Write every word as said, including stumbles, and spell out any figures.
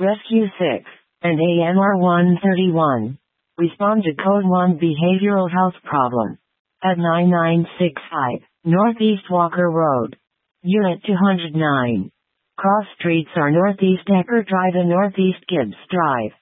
Rescue six and A M R one thirty-one. Respond to Code one Behavioral Health Problem. At nine nine six five, Northeast Walker Road. Unit two hundred nine. Cross streets are Northeast Ecker Drive and Northeast Gibbs Drive.